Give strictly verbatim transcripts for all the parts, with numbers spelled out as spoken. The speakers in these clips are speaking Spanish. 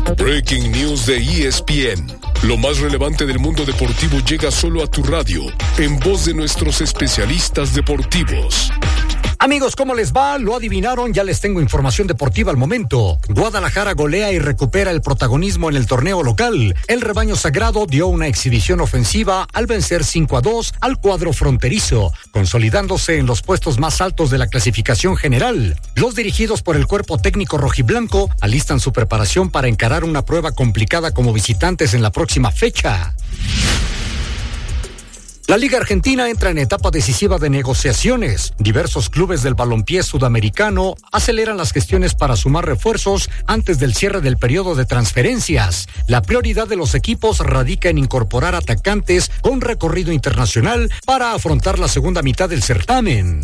Breaking News de E S P N. Lo más relevante del mundo deportivo llega solo a tu radio, en voz de nuestros especialistas deportivos. Amigos, ¿cómo les va? ¿Lo adivinaron? Ya les tengo información deportiva al momento. Guadalajara golea y recupera el protagonismo en el torneo local. El rebaño sagrado dio una exhibición ofensiva al vencer cinco a dos al cuadro fronterizo, consolidándose en los puestos más altos de la clasificación general. Los dirigidos por el cuerpo técnico rojiblanco alistan su preparación para encarar una prueba complicada como visitantes en la próxima fecha. La Liga Argentina entra en etapa decisiva de negociaciones. Diversos clubes del balompié sudamericano aceleran las gestiones para sumar refuerzos antes del cierre del periodo de transferencias. La prioridad de los equipos radica en incorporar atacantes con recorrido internacional para afrontar la segunda mitad del certamen.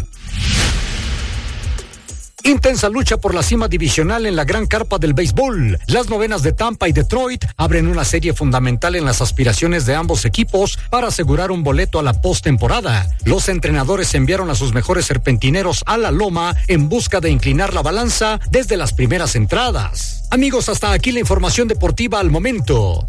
Intensa lucha por la cima divisional en la gran carpa del béisbol. Las novenas de Tampa y Detroit abren una serie fundamental en las aspiraciones de ambos equipos para asegurar un boleto a la postemporada. Los entrenadores enviaron a sus mejores serpentineros a la loma en busca de inclinar la balanza desde las primeras entradas. Amigos, hasta aquí la información deportiva al momento.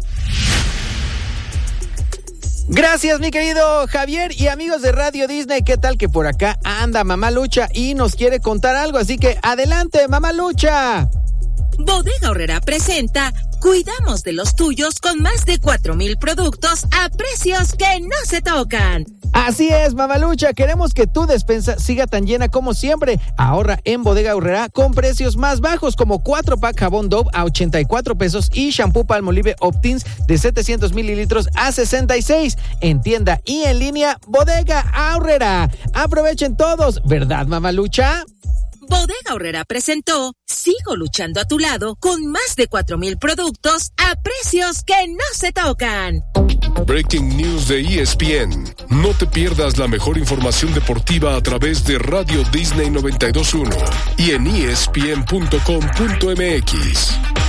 Gracias, mi querido Javier, y amigos de Radio Disney, ¿qué tal que por acá anda Mamá Lucha y nos quiere contar algo? Así que adelante, Mamá Lucha. Bodega Aurrera presenta Cuidamos de los tuyos con más de cuatro mil productos a precios que no se tocan. Así es, Mamalucha, queremos que tu despensa siga tan llena como siempre. Ahorra en Bodega Aurrera con precios más bajos, como cuatro pack jabón Dove a ochenta y cuatro pesos y shampoo Palmolive Optins de setecientos mililitros a sesenta y seis. En tienda y en línea, Bodega Aurrera. Aprovechen todos, ¿verdad, Mamalucha? Bodega Aurrera presentó Sigo luchando a tu lado con más de cuatro mil productos a precios que no se tocan. Breaking News de E S P N. No te pierdas la mejor información deportiva a través de Radio Disney noventa y dos punto uno y en E S P N punto com punto M X.